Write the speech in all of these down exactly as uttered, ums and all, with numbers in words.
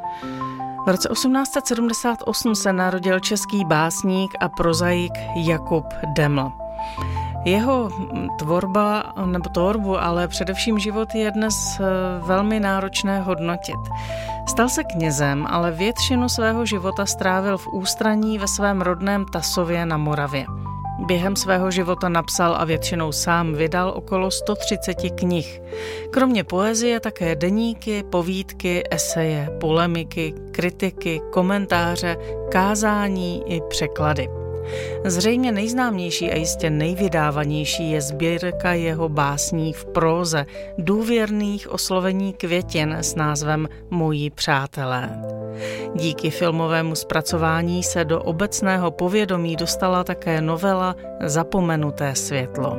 V roce osmnáct set sedmdesát osm se narodil český básník a prozaik Jakub Deml. Jeho tvorba, nebo tvorbu, ale především život je dnes velmi náročné hodnotit. Stal se knězem, ale většinu svého života strávil v ústraní ve svém rodném Tasově na Moravě. Během svého života napsal a většinou sám vydal okolo sto třicet knih. Kromě poezie také deníky, povídky, eseje, polemiky, kritiky, komentáře, kázání i překlady. Zřejmě nejznámější a jistě nejvydávanější je sbírka jeho básní v próze, důvěrných oslovení květin s názvem Moji přátelé. Díky filmovému zpracování se do obecného povědomí dostala také novela Zapomenuté světlo.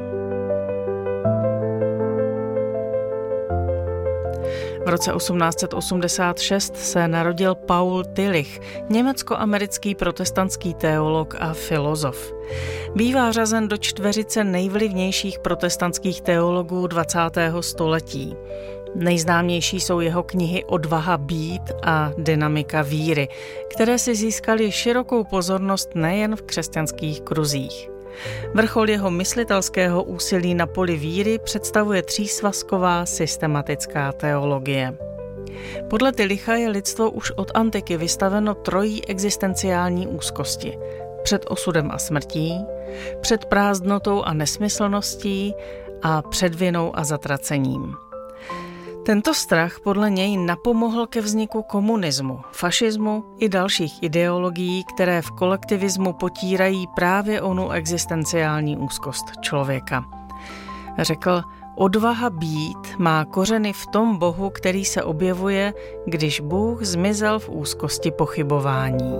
V roce osmnáct set osmdesát šest se narodil Paul Tillich, německo-americký protestantský teolog a filozof. Bývá řazen do čtveřice nejvlivnějších protestantských teologů dvacátého století. Nejznámější jsou jeho knihy Odvaha být a Dynamika víry, které si získaly širokou pozornost nejen v křesťanských kruzích. Vrchol jeho myslitelského úsilí na poli víry představuje třísvazková systematická teologie. Podle Tillicha je lidstvo už od antiky vystaveno trojí existenciální úzkosti. Před osudem a smrtí, před prázdnotou a nesmyslností a před vinou a zatracením. Tento strach podle něj napomohl ke vzniku komunismu, fašismu i dalších ideologií, které v kolektivismu potírají právě onu existenciální úzkost člověka. Řekl, odvaha být má kořeny v tom Bohu, který se objevuje, když Bůh zmizel v úzkosti pochybování.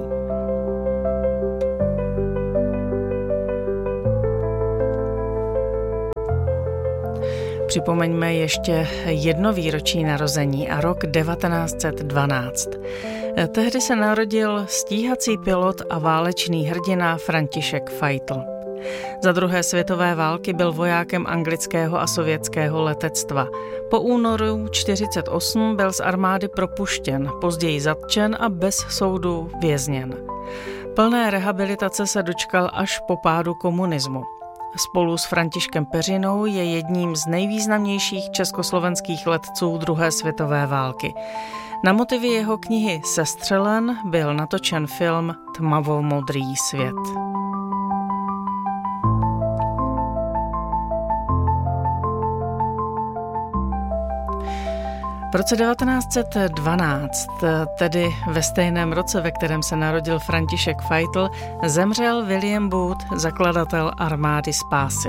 Připomeňme ještě jedno výročí narození a rok devatenáct set dvanáct. Tehdy se narodil stíhací pilot a válečný hrdina František Feitel. Za druhé světové války byl vojákem anglického a sovětského letectva. Po únoru čtyřicet osm byl z armády propuštěn, později zatčen a bez soudu vězněn. Plné rehabilitace se dočkal až po pádu komunismu. Spolu s Františkem Peřinou je jedním z nejvýznamnějších československých letců druhé světové války. Na motivy jeho knihy Sestřelen byl natočen film Tmavomodrý svět. V roce devatenáct set dvanáct, tedy ve stejném roce, ve kterém se narodil František Feitel, zemřel William Booth, zakladatel armády spásy.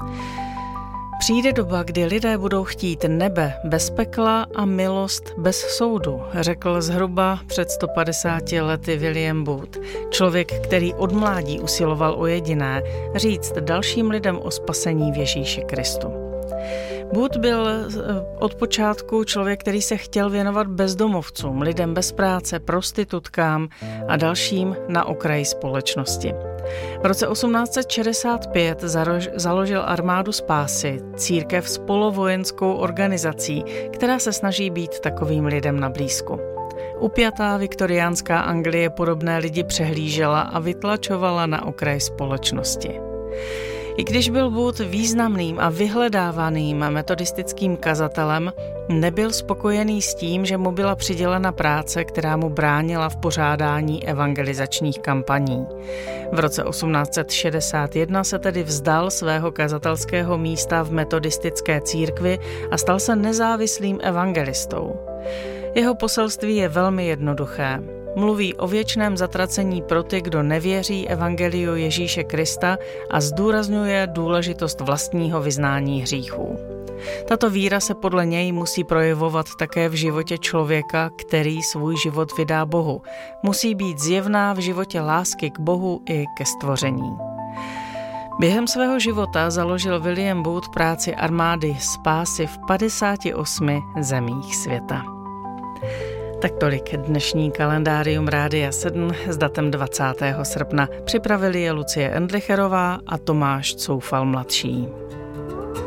Přijde doba, kdy lidé budou chtít nebe bez pekla a milost bez soudu, řekl zhruba před sto padesáti lety William Booth, člověk, který od mládí usiloval o jediné, říct dalším lidem o spasení v Ježíši Kristu. Booth byl od počátku člověk, který se chtěl věnovat bezdomovcům, lidem bez práce, prostitutkám a dalším na okraji společnosti. V roce osmnáct set šedesát pět založil armádu spásy, církev s polovojenskou organizací, která se snaží být takovým lidem na blízku. Upjatá viktoriánská Anglie podobné lidi přehlížela a vytlačovala na okraj společnosti. I když byl Booth významným a vyhledávaným metodistickým kazatelem, nebyl spokojený s tím, že mu byla přidělena práce, která mu bránila v pořádání evangelizačních kampaní. V roce osmnáct set šedesát jedna se tedy vzdal svého kazatelského místa v metodistické církvi a stal se nezávislým evangelistou. Jeho poselství je velmi jednoduché. Mluví o věčném zatracení pro ty, kdo nevěří evangeliu Ježíše Krista a zdůrazňuje důležitost vlastního vyznání hříchů. Tato víra se podle něj musí projevovat také v životě člověka, který svůj život vydá Bohu. Musí být zjevná v životě lásky k Bohu i ke stvoření. Během svého života založil William Booth práci armády spásy v padesáti osmi zemích světa. Tak tolik dnešní kalendárium Rádia sedm s datem dvacátého srpna. Připravili je Lucie Endlicherová a Tomáš Coufal mladší.